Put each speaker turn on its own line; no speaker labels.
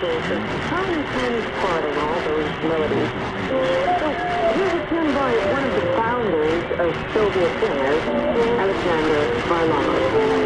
is a tiny, tiny part of all those melodies. So here's a tune by one of the founders of Soviet singers, Alexander Varlamov.